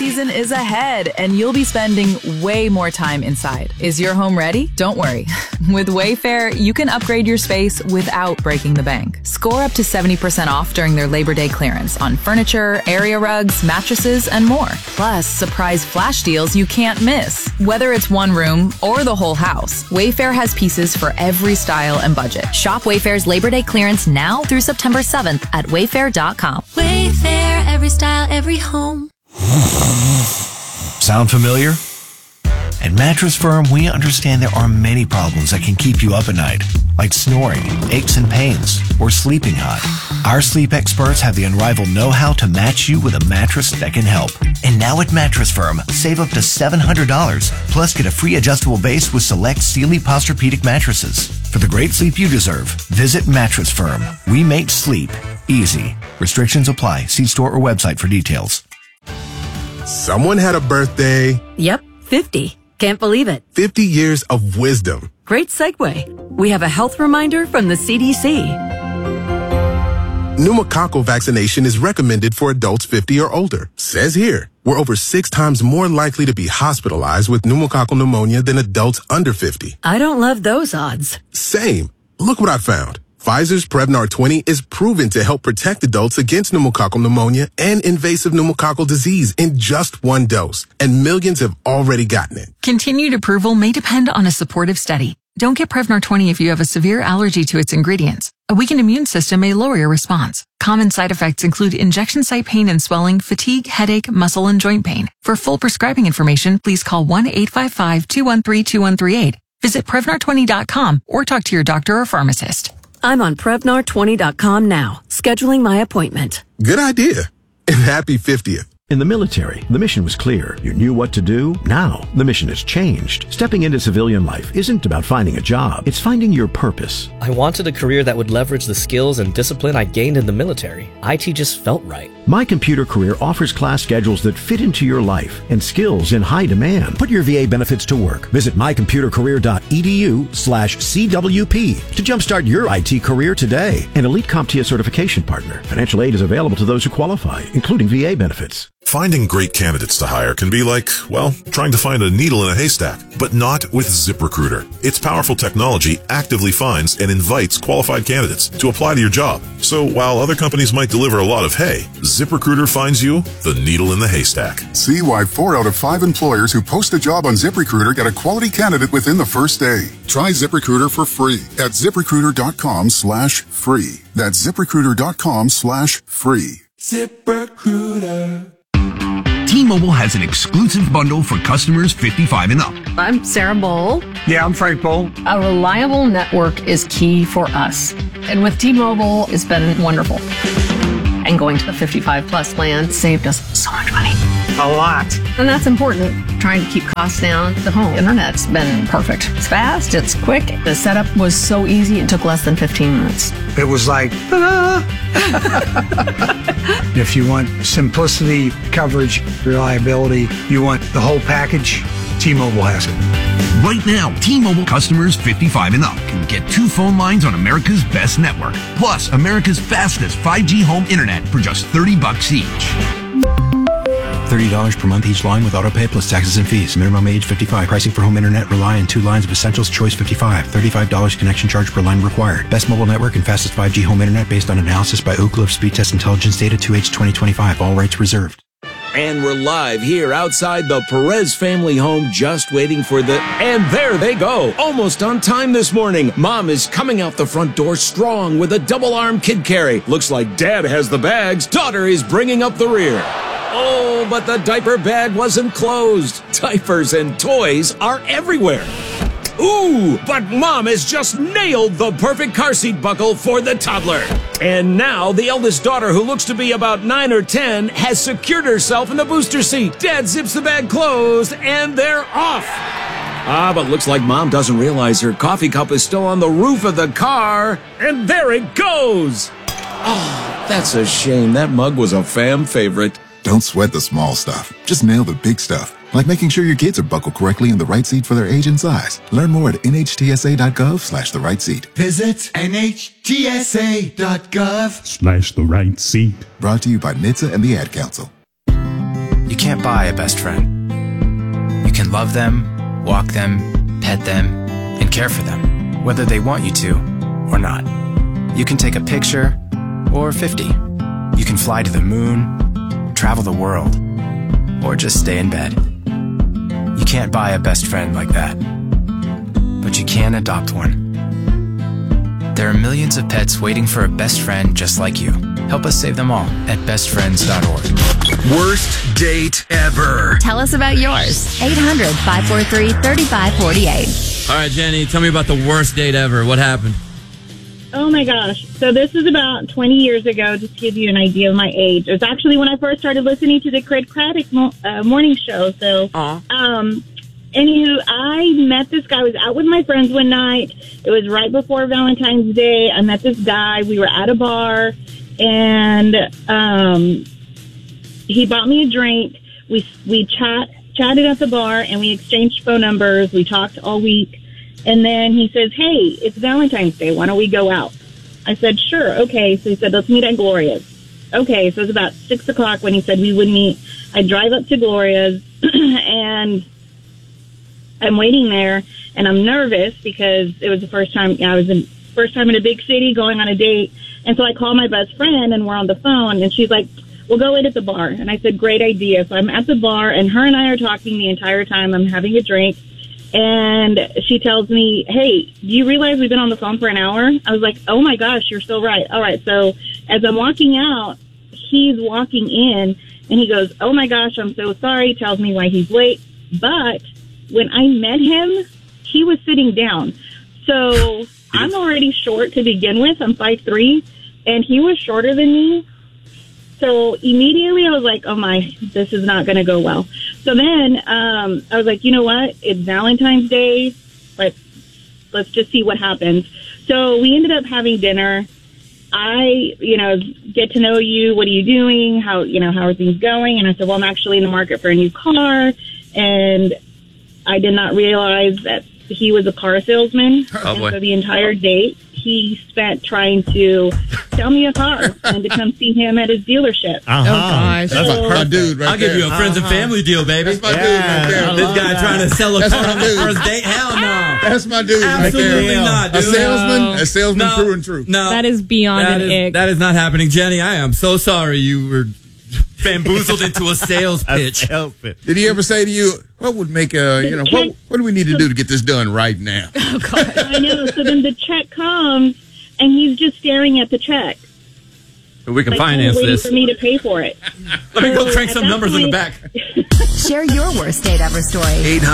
season is ahead, and you'll be spending way more time inside. Is your home ready? Don't worry. With Wayfair, you can upgrade your space without breaking the bank. Score up to 70% off during their Labor Day clearance on furniture, area rugs, mattresses, and more. Plus, surprise flash deals you can't miss. Whether it's one room or the whole house, Wayfair has pieces for every style and budget. Shop Wayfair's Labor Day clearance now through September 7th at wayfair.com. Wayfair, every style, every home. Sound familiar? At Mattress Firm, we understand there are many problems that can keep you up at night, like snoring, aches and pains, or sleeping hot. Our sleep experts have the unrivaled know-how to match you with a mattress that can help. And now at Mattress Firm, save up to $700, plus get a free adjustable base with select Sealy Posturepedic mattresses. For the great sleep you deserve, visit Mattress Firm. We make sleep easy. Restrictions apply. See store or website for details. Someone had a birthday. Yep, 50. Can't believe it. 50 years of wisdom. Great segue. We have a health reminder from the CDC. Pneumococcal vaccination is recommended for adults 50 or older. Says here, we're over 6 times more likely to be hospitalized with pneumococcal pneumonia than adults under 50. I don't love those odds. Same. Look what I found. Pfizer's Prevnar 20 is proven to help protect adults against pneumococcal pneumonia and invasive pneumococcal disease in just 1 dose. And millions have already gotten it. Continued approval may depend on a supportive study. Don't get Prevnar 20 if you have a severe allergy to its ingredients. A weakened immune system may lower your response. Common side effects include injection site pain and swelling, fatigue, headache, muscle, and joint pain. For full prescribing information, please call 1-855-213-2138. Visit Prevnar20.com or talk to your doctor or pharmacist. I'm on Prevnar20.com now, scheduling my appointment. Good idea. And happy 50th. In the military, the mission was clear. You knew what to do. Now, the mission has changed. Stepping into civilian life isn't about finding a job. It's finding your purpose. I wanted a career that would leverage the skills and discipline I gained in the military. IT just felt right. My Computer Career offers class schedules that fit into your life and skills in high demand. Put your VA benefits to work. Visit mycomputercareer.edu/CWP to jumpstart your IT career today. An elite CompTIA certification partner. Financial aid is available to those who qualify, including VA benefits. Finding great candidates to hire can be like, well, trying to find a needle in a haystack, but not with ZipRecruiter. Its powerful technology actively finds and invites qualified candidates to apply to your job. So while other companies might deliver a lot of hay, ZipRecruiter finds you the needle in the haystack. See why 4 out of 5 employers who post a job on ZipRecruiter get a quality candidate within the first day. Try ZipRecruiter for free at ZipRecruiter.com/free. That's ZipRecruiter.com/free. ZipRecruiter. T-Mobile has an exclusive bundle for customers 55 and up. I'm Sarah Bowl. Yeah, I'm Frank Bowl. A reliable network is key for us. And with T-Mobile, it's been wonderful. And going to the 55 plus plan saved us so much money. A lot. And that's important. Trying to keep costs down. The home internet's been perfect. It's fast, it's quick. The setup was so easy, it took less than 15 minutes. It was like, ta-da! If you want simplicity, coverage, reliability, you want the whole package, T-Mobile has it. Right now, T-Mobile customers 55 and up can get 2 phone lines on America's best network, plus America's fastest 5G home internet for just $30 each. $30 per month each line with autopay plus taxes and fees. Minimum age 55. Pricing for home internet rely on 2 lines of Essentials Choice 55. $35 connection charge per line required. Best mobile network and fastest 5G home internet based on analysis by Oak Cliff Speed Test Intelligence data 2H 2025. All rights reserved. And we're live here outside the Perez family home, just waiting for and there they go. Almost on time this morning. Mom is coming out the front door strong with a double-arm kid carry. Looks like Dad has the bags. Daughter is bringing up the rear. Oh, but the diaper bag wasn't closed. Diapers and toys are everywhere. Ooh, but Mom has just nailed the perfect car seat buckle for the toddler. And now the eldest daughter, who looks to be about 9 or 10, has secured herself in the booster seat. Dad zips the bag closed, and they're off. But looks like Mom doesn't realize her coffee cup is still on the roof of the car. And there it goes. Oh, that's a shame. That mug was a fam favorite. Don't sweat the small stuff. Just nail the big stuff. Like making sure your kids are buckled correctly in the right seat for their age and size. Learn more at nhtsa.gov/the right seat. Visit NHTSA.gov/the right seat. Brought to you by NHTSA and the Ad Council. You can't buy a best friend. You can love them, walk them, pet them, and care for them, whether they want you to or not. You can take a picture or 50. You can fly to the moon, travel the world, or just stay in bed. You can't buy a best friend like that, but you can adopt one. There are millions of pets waiting for a best friend just like you. Help us save them all at bestfriends.org. Worst date ever. Tell us about yours. 800-543-3548. All right, Jenny, tell me about the worst date ever. What happened? Oh, my gosh. So this was about 20 years ago, just to give you an idea of my age. It was actually when I first started listening to the Kidd Kraddick morning show. So, anywho, I met this guy. I was out with my friends one night. It was right before Valentine's Day. I met this guy. We were at a bar, and he bought me a drink. We chatted at the bar, and we exchanged phone numbers. We talked all week. And then he says, hey, it's Valentine's Day. Why don't we go out? I said, sure. Okay. So he said, let's meet at Gloria's. Okay. So it was about 6 o'clock when he said we would meet. I drive up to Gloria's and I'm waiting there and I'm nervous because it was the first time in a big city going on a date. And so I call my best friend and we're on the phone and she's like, we'll go in at the bar. And I said, great idea. So I'm at the bar and her and I are talking the entire time. I'm having a drink. And she tells me, hey, do you realize we've been on the phone for an hour? I was like, oh, my gosh, you're so right. All right. So as I'm walking out, he's walking in and he goes, oh, my gosh, I'm so sorry. Tells me why he's late. But when I met him, he was sitting down. So I'm already short to begin with. I'm 5'3", and he was shorter than me. So immediately I was like, oh, my, this is not going to go well. So then I was like, you know what? It's Valentine's Day. Let's just see what happens. So we ended up having dinner. I, get to know you. What are you doing? How are things going? And I said, well, I'm actually in the market for a new car. And I did not realize that he was a car salesman. Oh, boy. And so the entire date he spent trying to sell me a car and to come see him at his dealership. Oh, gosh. That's my dude right I'll give you a friends and family deal, baby. That's my dude right there. This guy trying to sell a car on the first date? Hell no. That's my dude right there. Absolutely not, dude. A salesman through and through. No. That is beyond an ick. That is not happening. Jenny, I am so sorry you were bamboozled into a sales pitch. Did he ever say to you, what would make what do we need to do to get this done right now? Oh, God. I know. So then the check comes, and he's just staring at the check. We can finance waiting this. for me to pay for it. Let me go crank some numbers in the back. Share your worst date ever story.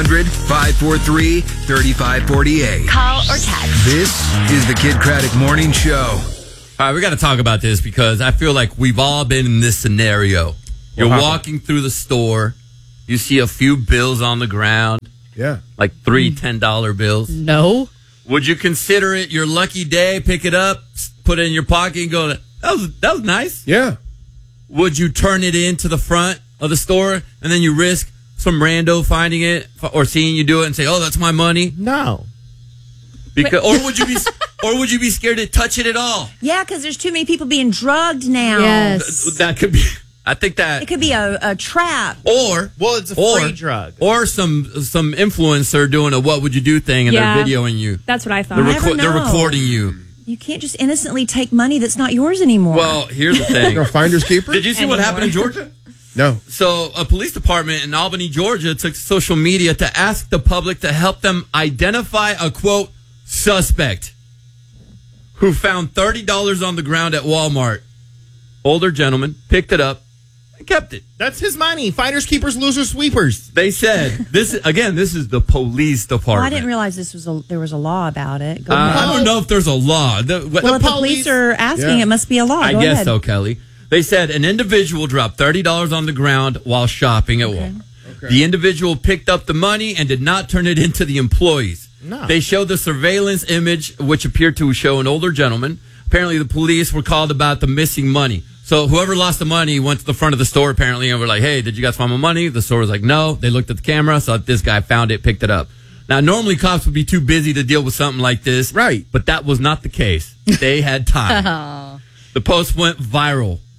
800-543-3548. Call or text. This is the Kidd Kraddick Morning Show. All right, we got to talk about this because I feel like we've all been in this scenario. You're walking through the store. You see a few bills on the ground. Yeah. Like $3 $10 bills. No. Would you consider it your lucky day, pick it up, put it in your pocket and go, that was nice? Yeah. Would you turn it into the front of the store and then you risk some rando finding it or seeing you do it and say, oh, that's my money? No. Because, or would you be scared to touch it at all? Yeah, because there's too many people being drugged now. Yes. That could be. I think that it could be a trap. It's a free drug. Or some influencer doing a what would you do thing and they're videoing you. That's what I thought. They're recording you. You can't just innocently take money that's not yours anymore. Well, here's the thing. You're a finder's keeper? Did you see what happened in Georgia? No. So a police department in Albany, Georgia took to social media to ask the public to help them identify a, quote, suspect who found $30 on the ground at Walmart. Older gentleman picked it up and kept it. That's his money. Finders, keepers, losers, sweepers. They said this is the police department. Well, I didn't realize there was a law about it. I don't know if there's a law. If the police are asking, it must be a law. I guess so, Kelly. They said an individual dropped $30 on the ground while shopping at Walmart. Okay. The individual picked up the money and did not turn it into the employees. No. They showed the surveillance image, which appeared to show an older gentleman. Apparently, the police were called about the missing money. So whoever lost the money went to the front of the store, apparently, and were like, hey, did you guys find my money? The store was like, no. They looked at the camera, saw this guy found it, picked it up. Now, normally cops would be too busy to deal with something like this. Right. But that was not the case. They had time. The post went viral.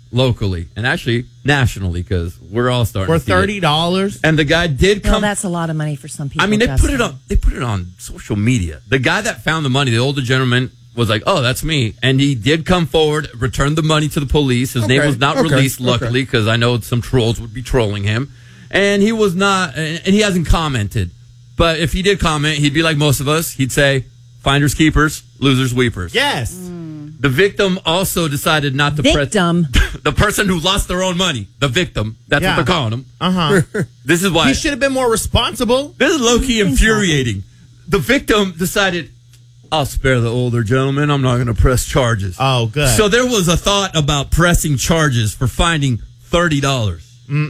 locally and actually nationally because we're all starting For to see it. $30. And the guy did come. Well, that's a lot of money for some people. I mean, they Justin. put it on social media. The guy that found the money, the older gentleman, was like, "Oh, that's me," and he did come forward, returned the money to the police. His name was not released, luckily, because I know some trolls would be trolling him, and he was not, and he hasn't commented. But if he did comment, he'd be like most of us. He'd say, "Finders keepers, losers weepers." Yes. The victim also decided not to press the person who lost their own money. The victim. That's what they're calling him. This is why He should have been more responsible. This is low-key infuriating. The victim decided, I'll spare the older gentleman. I'm not going to press charges. Oh, good. So there was a thought about pressing charges for finding $30.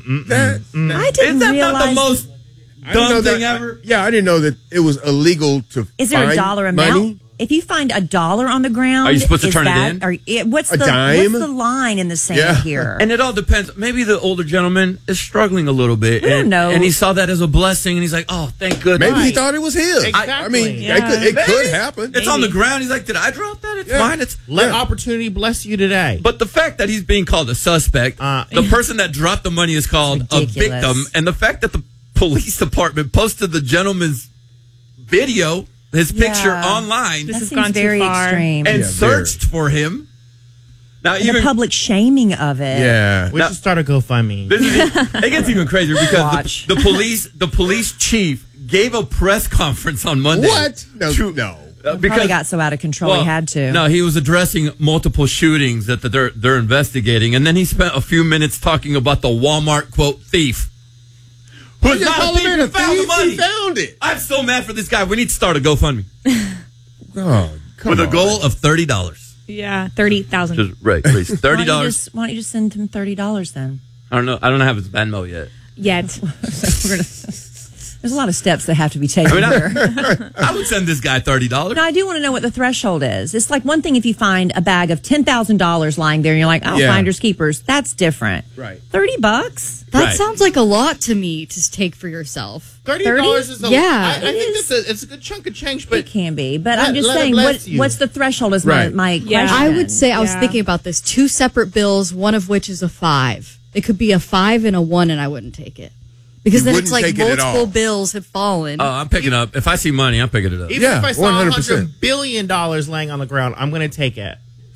I didn't Is that realize. not the most dumb thing ever? Yeah, I didn't know that it was illegal to Is there a find dollar amount? money. If you find $1 on the ground, Are you supposed to is turn it that- in? Or, what's A dime? What's the line in the sand here? And it all depends. Maybe the older gentleman is struggling a little bit. We don't know. And he saw that as a blessing, and he's like, oh, thank goodness. Maybe he thought it was his. Exactly. I mean, it could happen. It's on the ground. He's like, did I drop that? It's fine. Let opportunity bless you today. But the fact that he's being called a suspect, the person that dropped the money is called a victim, and the fact that the police department posted the gentleman's video, his picture online, This has gone very extreme. and searched for him. Now, And the public shaming of it. We should start a GoFundMe. It gets even crazier because the police chief gave a press conference on Monday. What? No. Probably got so out of control he had to. No, he was addressing multiple shootings that they're investigating, and then he spent a few minutes talking about the Walmart quote thief. Who's not a thief? Who found the money? He found it. I'm so mad for this guy. We need to start a GoFundMe Oh, come with on. a goal of $30. Yeah, 30,000. Just raise $30. Why don't you just send him $30 then? I don't know. I don't have his Venmo yet. Yet. There's a lot of steps that have to be taken here. I would send this guy $30. No, I do want to know what the threshold is. It's like one thing if you find a bag of $10,000 lying there and you're like, oh, Yeah. finders keepers. That's different. Right. $30? That sounds like a lot to me to take for yourself. $30 is a yeah. I think it's a good chunk of change, but it can be. But Let- I'm just let it saying, bless you. what's the threshold is my question. I would say I was thinking about this. 2 separate bills, one of which is a 5. It could be a 5 and a 1, and I wouldn't take it. Because You then it's wouldn't like take it at multiple all. bills have fallen. Oh, I'm picking up. If I see money, I'm picking it up. even if I saw $100 billion laying on the ground, I'm going to take it.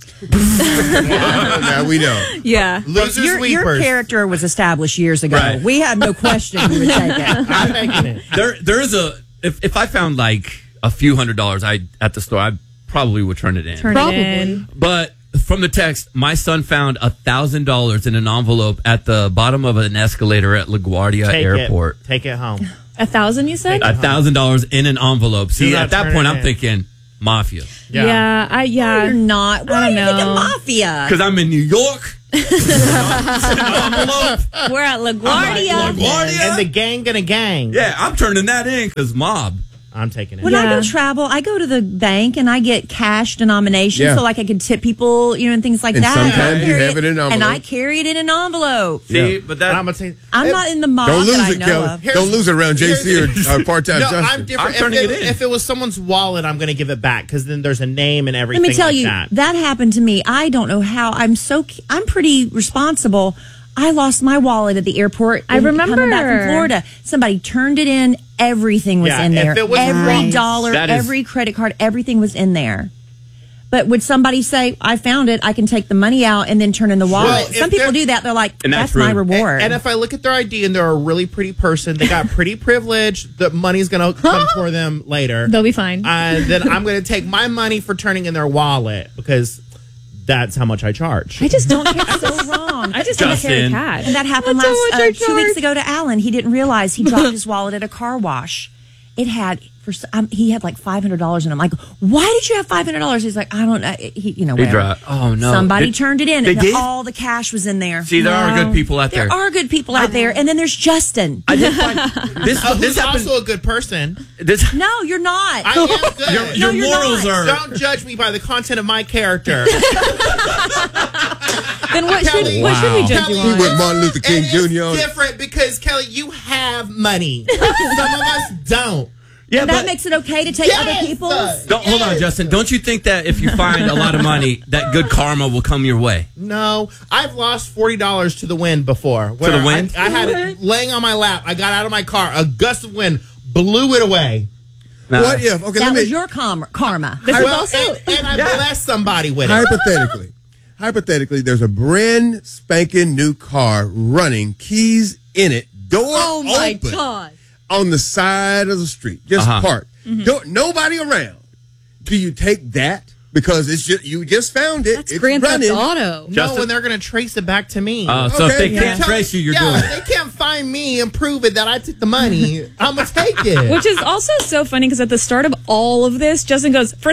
Now we know. Yeah. Losers, your weepers. character was established years ago. Right. We had no question you would take it. I'm taking it. There is a if I found like a few $100s at the store, I probably would turn it in. Probably. But from the text, my son found $1,000 in an envelope at the bottom of an escalator at LaGuardia Take Airport. It. Take it home. 1,000, you said? $1,000 in an envelope. See, Do not at that turn point, it I'm in. thinking mafia. Yeah. You're not. Why I are you don't thinking know. mafia? Because I'm in New York. We're at LaGuardia. LaGuardia. And the gang gonna gang. Yeah, I'm turning that in because mob. I'm taking it. When I go travel, I go to the bank and I get cash denominations, Yeah. so like I can tip people, and things like And that. sometimes I you carry have it in an and I envelope. carry it in an envelope. See, but that I'm gonna say I'm not in the mob Don't that lose I it, know Kelly. of. Don't lose it around JC or part-time No, Justin. I'm different. I'm turning it in. If it was someone's wallet, I'm going to give it back because then there's a name and Let everything. me tell like you, that. happened to me. I don't know how. I'm pretty responsible. I lost my wallet at the airport. I remember. Coming back from Florida. Somebody turned it in. Everything was Yeah, in if there. it was Every right. dollar, That is- every credit card, everything was in there. But would somebody say, I found it, I can take the money out and then turn in the wallet? Well, if Some people they're- do that. They're like, And that's that's my rude. reward. And if I look at their ID and they're a really pretty person, they got pretty privilege, the money's going to come for them later. They'll be fine. And then I'm going to take my money for turning in their wallet because that's how much I charge. I just don't care. So wrong. I just don't carry Justin. cash. And that happened That's how much I 2 weeks charge. ago to Alan. He didn't realize he dropped his wallet at a car wash. It had he had like $500 in it. I'm like, why did you have $500? He's like, I don't know. He Whatever. dropped. Oh no! Somebody Did- turned it in, They and did? all the cash was in there. See, there are good people out there. There are good people out there, and then there's Justin. I did find this. Who's This happened. also a good person. This. No, you're not. I am good. Your you're morals not. are. Don't judge me by the content of my character. Then what Kelly, should we judge you He on? went Martin Luther King And it's Jr. on it. different because, Kelly, you have money. Some of us don't. Yeah, that but- makes it okay to take other people's. Hold on, Justin. Don't you think that if you find a lot of money, that good karma will come your way? No, I've lost $40 to the wind before. To the wind? I had it laying on my lap. I got out of my car. A gust of wind blew it away. What if? Okay, that let me. was your karma. And I blessed somebody with it. Hypothetically, there's a brand spanking new car running, keys in it, door Oh my open, God. on the side of the street, just parked. Nobody around. Do you take that? Because it's just, you just found it. It's Grand Theft running. Auto. No, and they're going to trace it back to me. So if they can't trace you, you're doing it. They can't find me and prove it that I took the money. I'm going to take it. Which is also so funny because at the start of all of this, Justin goes, for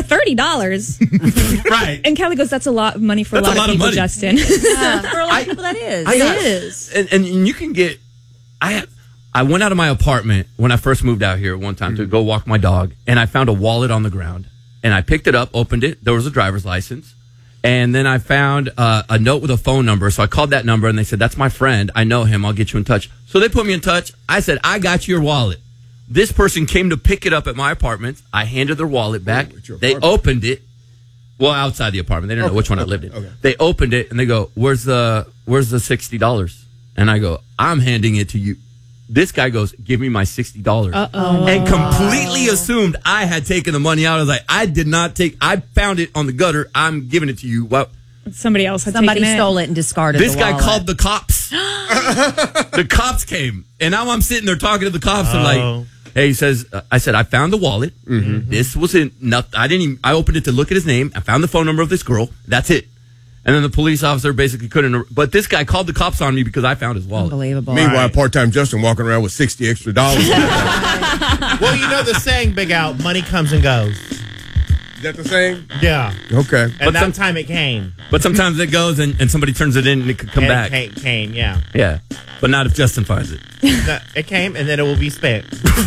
$30. Right. And Kelly goes, that's a lot of money for a That's lot of people, money. Justin. For a lot of people, that is. It is. And you can get. I went out of my apartment when I first moved out here one time to go walk my dog, and I found a wallet on the ground. And I picked it up, opened it. There was a driver's license. And then I found a note with a phone number. So I called that number, and they said, that's my friend. I know him. I'll get you in touch. So they put me in touch. I said, I got your wallet. This person came to pick it up at my apartment. I handed their wallet back. They opened it. Well, outside the apartment. They didn't know which one I lived in. Okay. They opened it, and they go, where's the $60? And I go, I'm handing it to you. This guy goes, give me my $60. And completely assumed I had taken the money out. I was like, I did not take, I found it on the gutter. I'm giving it to you. Well, somebody else had Somebody taken stole it and discarded this the guy wallet. called the cops. The cops came. And now I'm sitting there talking to the cops and like, hey, he says, I said, I found the wallet. This was in nothing. I opened it to look at his name. I found the phone number of this girl. That's it. And then the police officer basically couldn't. But this guy called the cops on me because I found his wallet. Unbelievable. Meanwhile, part-time Justin walking around with $60 extra. Well, you know the saying, Big Al, money comes and goes. Is that the saying? Yeah. Okay. And that time it came. But sometimes it goes and somebody turns it in and it could come back. It came, yeah. Yeah. But not if Justin finds it. No, it came and then it will be spent.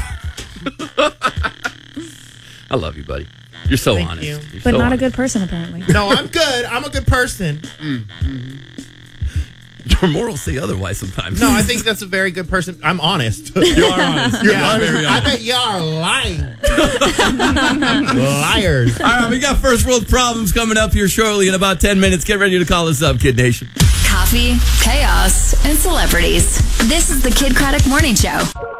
I love you, buddy. You're so Thank honest. you. You're But so not a honest. good person, apparently. No, I'm good. I'm a good person. Your morals say otherwise sometimes. No, I think that's a very good person. I'm honest. You are honest. You're very I honest. bet you are lying. Liars. All right, we got first world problems coming up here shortly in about 10 minutes. Get ready to call us up, Kid Nation. Coffee, chaos, and celebrities. This is the Kid Craddock Morning Show.